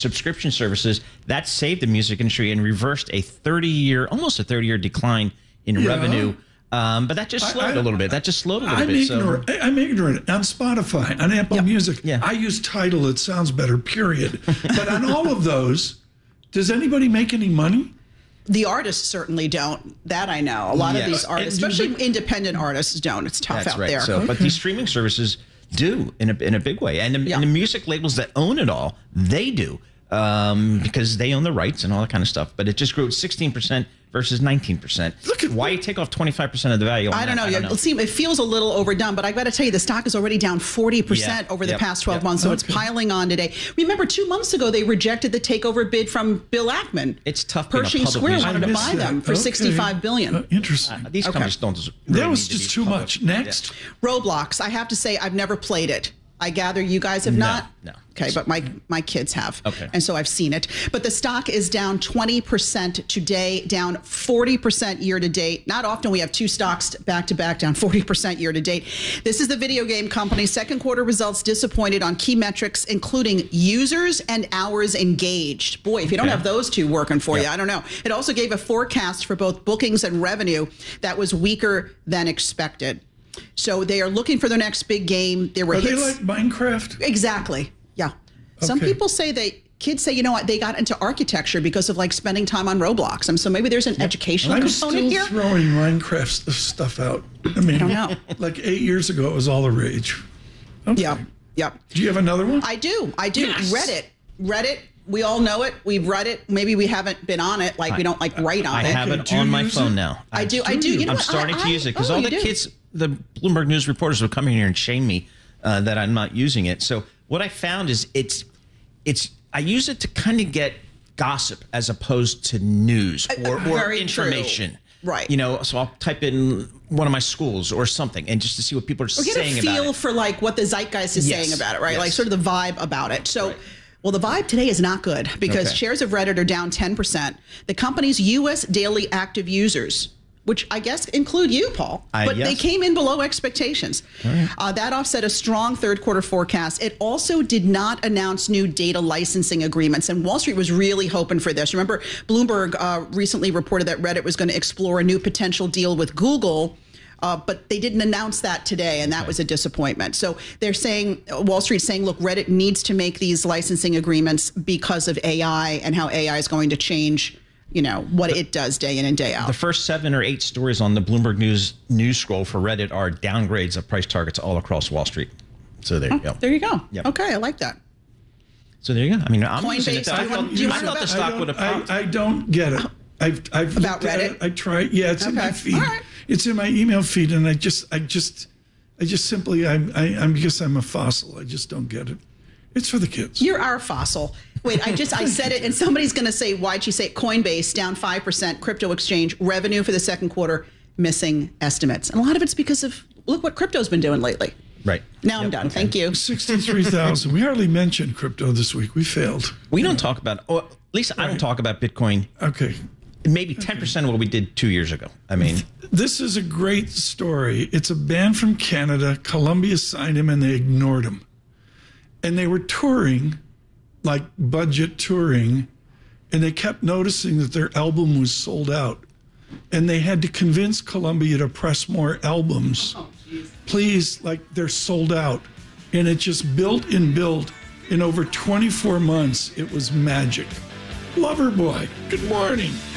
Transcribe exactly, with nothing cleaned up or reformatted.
subscription services, that saved the music industry and reversed a thirty-year, almost a thirty-year decline in yeah. revenue. Um, but that just slowed I, I, a little bit. That just slowed a little I'm bit. Ignorant. So. I'm ignorant. On Spotify, on Apple yep. Music, yeah. I use Tidal. It sounds better, period. But on all of those, does anybody make any money? The artists certainly don't. That I know. A lot yes. of these artists, especially they, independent artists, don't. It's tough that's out right. there. So, okay. But these streaming services do in a, in a big way. And the, yeah. and the music labels that own it all, they do. Um, because they own the rights and all that kind of stuff. But it just grew sixteen percent versus nineteen percent. Look at why you take off twenty-five percent of the value. I don't, know. I don't know. It, seems, it feels a little overdone, but I got to tell you, the stock is already down forty percent yeah. over the yep. past twelve yep. months, so okay. it's piling on today. Remember, two months ago, they rejected the takeover bid from Bill Ackman. It's tough. Pershing Square wanted to buy that. them for okay. sixty-five billion dollars. Uh, interesting. Uh, these okay. companies don't really That was just too public. much. Next. Yeah. Roblox. I have to say, I've never played it. I gather you guys have no, not? No. Okay, but my, my kids have. Okay. And so I've seen it. But the stock is down twenty percent today, down forty percent year to date. Not often we have two stocks back to back down forty percent year to date. This is the video game company. Second quarter results disappointed on key metrics, including users and hours engaged. Boy, if you don't okay. have those two working for yep. you, I don't know. It also gave a forecast for both bookings and revenue that was weaker than expected. So they are looking for their next big game. There were are hits. They like Minecraft? Exactly. Yeah. Okay. Some people say they kids say, you know what, they got into architecture because of like spending time on Roblox. And so maybe there's an yep. educational I'm component here. I'm still throwing Minecraft stuff out. I mean, I don't know. Like eight years ago, it was all the rage. Okay. Yeah. Yep. Do you have another one? I do. I do. Yes. Reddit. Reddit. We all know it. We've read it. Maybe we haven't been on it. Like I, we don't like write on I it. I have it do on my phone it? now. I, I do. I do. You know I'm what? starting I, to use it because oh, all the do. kids, the Bloomberg News reporters will come in here and shame me uh, that I'm not using it. So what I found is it's, it's. I use it to kind of get gossip as opposed to news or, uh, or information. True. Right. You know, so I'll type in one of my schools or something and just to see what people are or get saying a feel about it. for like what the zeitgeist is yes. saying about it, right? Yes. Like sort of the vibe about it. So. Right. Well, the vibe today is not good because okay. shares of Reddit are down ten percent. The company's U S daily active users, which I guess include you, Paul, I, but yes. they came in below expectations. Right. Uh, that offset a strong third quarter forecast. It also did not announce new data licensing agreements, and Wall Street was really hoping for this. Remember, Bloomberg uh, recently reported that Reddit was going to explore a new potential deal with Google. Uh, but they didn't announce that today, and that okay. was a disappointment. So they're saying, Wall Street's saying, look, Reddit needs to make these licensing agreements because of A I and how A I is going to change, you know, what the, it does day in and day out. The first seven or eight stories on the Bloomberg News news scroll for Reddit are downgrades of price targets all across Wall Street. So there you oh, go. There you go. Yep. Okay, I like that. So there you go. I mean, I'm Coinbase, using it. I, want, thought, you I thought the stock would have popped. I, I don't get it. I've, I've About looked Reddit? At it. I try. Yeah, it's okay. in my feed. All right. It's in my email feed, and I just, I just, I just simply, I, I, I'm because I'm a fossil. I just don't get it. It's for the kids. You're our fossil. Wait, I just I said it, and somebody's going to say, why'd you say it? Coinbase down five percent, crypto exchange revenue for the second quarter missing estimates, and a lot of it's because of look what crypto's been doing lately. Right. Now yep. I'm done. Okay. Thank you. Sixty-three thousand. We hardly mentioned crypto this week. We failed. We don't talk about. Or at least I don't talk about Bitcoin. Okay. Maybe ten percent of what we did two years ago. I mean, this is a great story. It's a band from Canada. Columbia signed him, and they ignored him. And they were touring, like budget touring, and they kept noticing that their album was sold out. And they had to convince Columbia to press more albums. Oh, please, like they're sold out. And it just built and built. In over twenty-four months, it was magic. Loverboy, good morning.